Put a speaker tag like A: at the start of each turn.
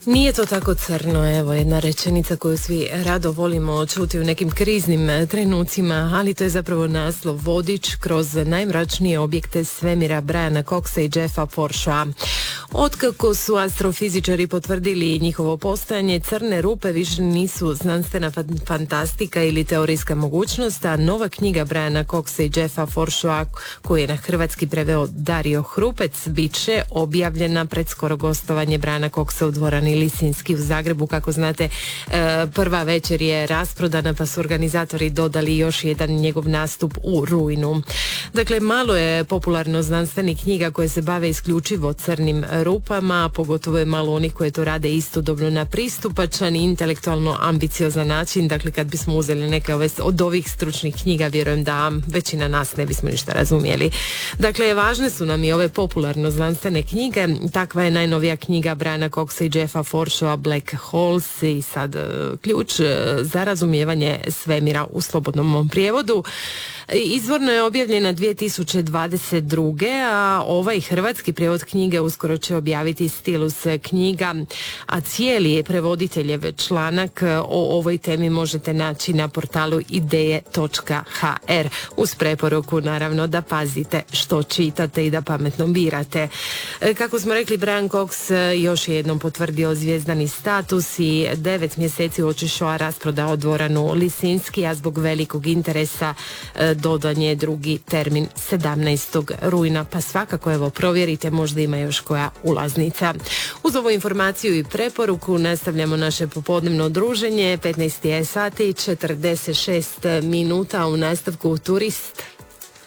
A: Nije to tako crno, evo jedna rečenica koju svi rado volimo čuti u nekim kriznim trenucima, ali to je zapravo naslov vodič kroz najmračnije objekte svemira Briana Coxa i Jeffa Forshawa. Otkako su astrofizičari potvrdili njihovo postojanje, crne rupe više nisu znanstvena fantastika ili teorijska mogućnost, a nova knjiga Briana Coxa i Jeffa Forshawa, koju je na hrvatski preveo Dario Hrupec, bit će objavljena pred skoro gostovanje Briana Coxa u dvorani Lisinski u Zagrebu. Kako znate, prva večer je rasprodana, pa su organizatori dodali još jedan njegov nastup u rujnu. Dakle, malo je popularno znanstvenih knjiga koje se bave isključivo crnim rupama, pogotovo je malo onih koje to rade istodobno na pristupačan i intelektualno ambiciozan način. Dakle, kad bismo uzeli neke od ovih stručnih knjiga, vjerujem da većina nas ne bismo ništa razumjeli. Dakle, važne su nam i ove popularno znanstvene knjige. Takva je najnovija knjiga Briana Coxa i Jeffa Forshawa Black Holes i sad ključ za razumijevanje svemira u slobodnom prijevodu. Izvorno je objavljena 2022. a ovaj hrvatski prijevod knjige uskoro će objaviti Stilus knjiga, a cijeli prevoditeljev članak o ovoj temi možete naći na portalu ideje.hr uz preporuku naravno da pazite što čitate i da pametno birate. Kako smo rekli, Brian Cox još je jednom potvrdio zvijezdani status i 9 mjeseci uoči showa rasprodao dvoranu Lisinski, a zbog velikog interesa dodan je drugi termin 17. rujna, pa svakako evo provjerite, možda ima još koja ulaznica. Uz ovu informaciju i preporuku nastavljamo naše popodnevno druženje. 15 je sati 46 minuta, u nastavku Turist.